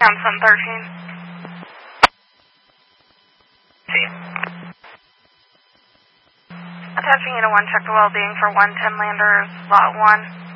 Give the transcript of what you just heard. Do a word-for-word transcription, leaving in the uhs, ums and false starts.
Thompson thirteen. See. Attaching you to one, check the well-being for one ten landers, lot one.